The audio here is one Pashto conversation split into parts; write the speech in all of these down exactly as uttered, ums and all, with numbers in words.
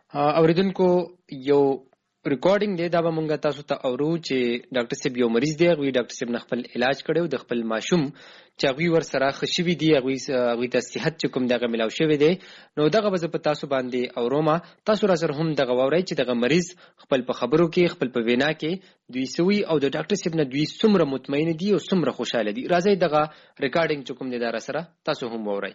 اوریدونکو یو ریکارډینګ دی دا به مونږ تاسو ته اورو چې ډاکټر صاحب یو مریض دی هغوی ډاکټر صاحب نه خپل علاج کړی د خپل ماشوم چې هغوی ورسره ښه شوي دي هغوی هغوی ته صحت چې کوم دغه میلاو شوی دی نو دغه به زه په تاسو باندې اورومه تاسو را سره هم دغه واورئ چې دغه مریض خپل په خبرو کې خپل په وینا کې دوی سوي او د ډاکټر صاحب نه دوی څومره مطمئن دي او څومره خوشحاله دي راځئ دغه ریکارډینګ چې کوم دی دا را سره تاسو هم واورئ.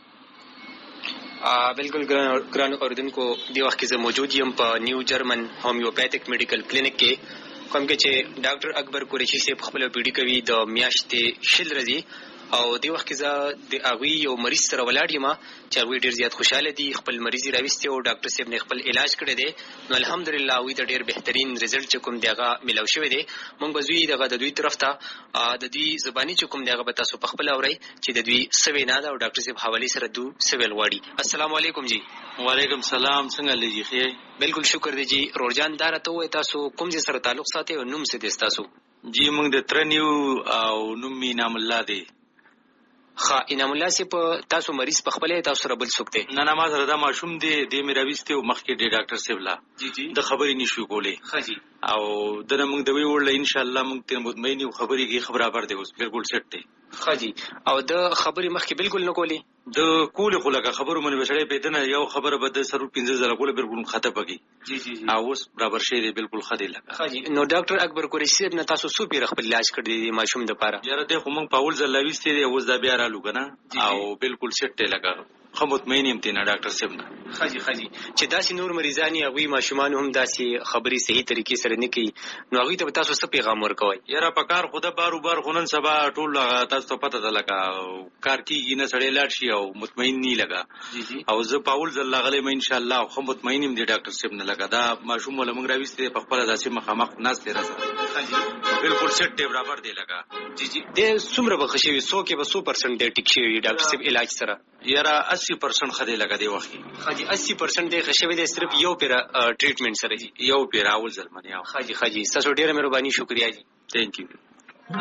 بالکل ګران اوریدونکو دی وخت کې زه موجود یم په نیو جرمن هومیوپیتھک میډیکل کلینیک کې کوم کې چې ډاکټر اکبر قریشي صاحب خپل پیډي کوي د میاشتې شل ورځې او دی وخت کې زه د هغوی یو مریض سره ولاړ یم چې هغوی ډېر زیات خوشحاله دي خپل مریض یې راویستی او ډاکټر صاحب نه خپل علاج کړی دی نو الحمدلله هغوی ته ډېر بهترین رزلټ چې کوم دی هغه میلاو شوی دی مونږ به زوی دغه د دوی طرف ته د دوی زباني چې کوم دی هغه به تاسو په خپله اورئ چې د دوی څه وینا ده او ډاکټر صاحب حوالې سره دو څه ویل غواړي. السلام علیکم جی. وعلیکم سلام. څنګه لې جی ښه؟ بالکل شکر دی جی. روړجان دا راته ووایئ تاسو کوم ځای سره تعلق ساتئ او نوم څه دی ستاسو؟ جی موږ د تره نیو او نوم مې انعام الله دی. ښه انعام الله صاحب تاسو مریض په خپله تاسو سره بل څوک دی؟ نه نه ما سره دا ماشوم دی دی مې راویستی او مخکې دی ډاکټر صاحب لا د خبرې نه شو کولی او دنه موږ دوی وړله انشاءالله موږ ترې مطمئن یو خبرې کې ښه برابر دی اوس بالکل سیټ دی. ښه جي او د خبرې مخکې بالکل نه کولی د کولې خو لکه خبرو باندې به سړی پوهېده نه یو خبره به د څلور پنځه ځله کوله بالکل خطا پکې او اوس برابر شوی دی بالکل ښه دی لکه. ښه جي نو ډاکټر اکبر قریشي صاحب نه تاسو څو پیره خپل علاج کړی دی ماشوم دپاره؟ یاره دی خو موږ په اول ځل راویستی دی اوس دا بیا رالو که نه او بالکل سیټ دی لکه ښه مطمئن یم ترې نه ډاکټر صاحب نه. ښه جي ښه جي چې داسې نور مریضان یې هغوی ماشومان هم داسې خبرې صحیح طریقې سره نه کوي نو هغوی ته به تاسو څه پیغام ورکوئ؟ یاره په کار خو ده بار بار خو نن سبا ټول تاسو ته پته ده لکه کار کېږي نه سړی لاړ شي او مطمئن نه لکه او زه په اول ځل راغلی یم انشاءالله ښه مطمئن یم دی ډاکټر صاحب نه لکه دا ماشوم والا موږ راویستی دی په خپله داسې مخامخ ناست دی را سره بالکل سیټ دی برابر دی لکه. جی جی دی څومره به ښه شوي څو کې به څو پرسنټ دی ټیک شوي ډاکټر صاحب علاج سره؟ یاره اسی پرسنټ ښه دی لکه دی وخت کې. ښه جي اسی پرسنټ دی ښه شوی دی صرف یو پیره ټریټمنټ سره جي؟ یو پیره اول ځل باندې. ښه جي ښه جي ستاسو ډېره مهرباني شکریه جي. تھینک یو.